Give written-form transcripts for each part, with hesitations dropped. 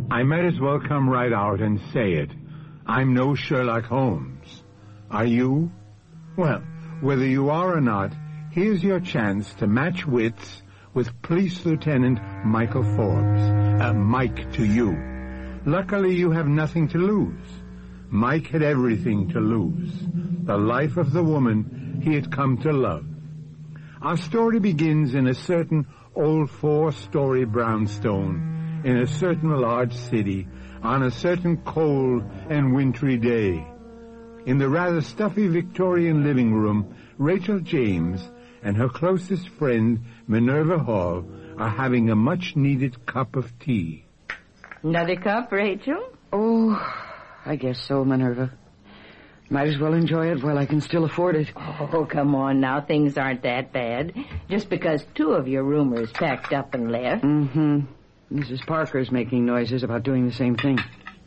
I might as well come right out and say it. I'm no Sherlock Holmes. Are you? Well, whether you are or not, here's your chance to match wits with Police Lieutenant Michael Forbes. Mike to you. Luckily, you have nothing to lose. Mike had everything to lose. The life of the woman he had come to love. Our story begins in a certain old 4-story brownstone in a certain large city on a certain cold and wintry day. In the rather stuffy Victorian living room, Rachel James and her closest friend, Minerva Hall, are having a much-needed cup of tea. Another cup, Rachel? Oh, I guess so, Minerva. Might as well enjoy it while I can still afford it. Oh, come on now. Things aren't that bad. Just because 2 of your roomers packed up and left. Mm-hmm. Mrs. Parker's making noises about doing the same thing.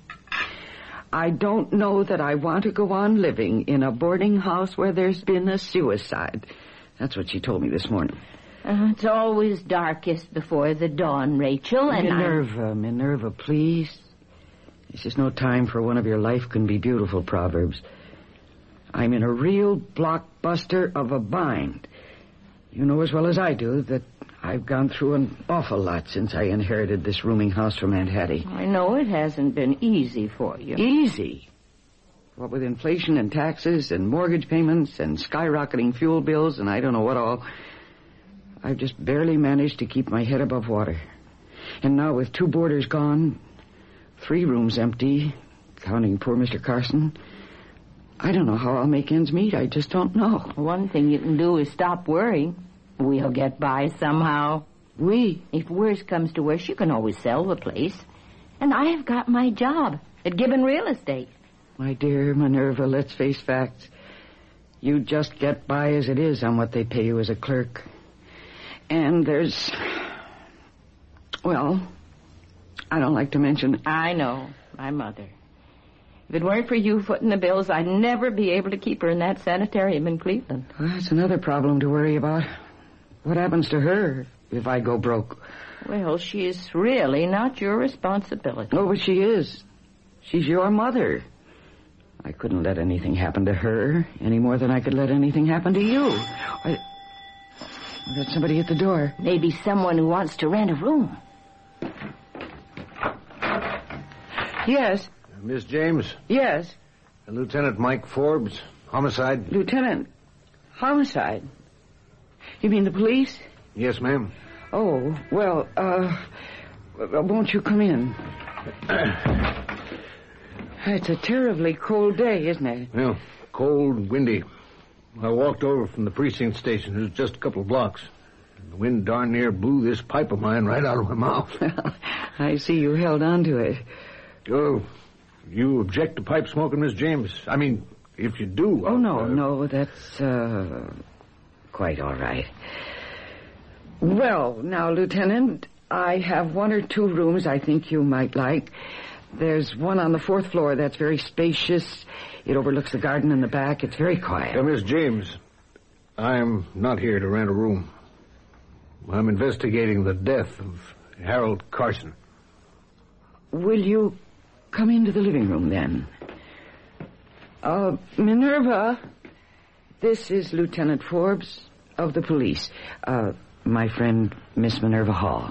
I don't know that I want to go on living in a boarding house where there's been a suicide. That's what she told me this morning. It's always darkest before the dawn, Rachel, and Minerva, please. This is no time for one of your life can be beautiful proverbs. I'm in a real blockbuster of a bind. You know as well as I do that I've gone through an awful lot since I inherited this rooming house from Aunt Hattie. I know it hasn't been easy for you. Easy? What with inflation and taxes and mortgage payments and skyrocketing fuel bills and I don't know what all, I've just barely managed to keep my head above water. And now with 2 boarders gone, 3 rooms empty, counting poor Mr. Carson, I don't know how I'll make ends meet. I just don't know. One thing you can do is stop worrying. We'll get by somehow. If worse comes to worse, you can always sell the place. And I have got my job at Gibbon Real Estate. My dear Minerva, let's face facts. You just get by as it is on what they pay you as a clerk. And there's... Well, I don't like to mention... I know. My mother. If it weren't for you footing the bills, I'd never be able to keep her in that sanitarium in Cleveland. Well, that's another problem to worry about. What happens to her if I go broke? Well, she's really not your responsibility. Oh, but she is. She's your mother. I couldn't let anything happen to her any more than I could let anything happen to you. There's somebody at the door. Maybe someone who wants to rent a room. Yes. Miss James? Yes. Lieutenant Mike Forbes, homicide? Lieutenant, homicide? You mean the police? Yes, ma'am. Oh, well, won't you come in? It's a terribly cold day, isn't it? Yeah, cold, windy. I walked over from the precinct station. It was just a couple of blocks. The wind darn near blew this pipe of mine right out of my mouth. Well, I see you held on to it. Oh, you object to pipe smoking, Miss James? I mean, if you do... Oh, no, that's, quite all right. Well, now, Lieutenant, I have 1 or 2 rooms I think you might like. There's one on the 4th floor that's very spacious. It overlooks the garden in the back. It's very quiet. Miss James, I'm not here to rent a room. I'm investigating the death of Harold Carson. Will you come into the living room, then? Minerva, this is Lieutenant Forbes of the police. My friend, Miss Minerva Hall.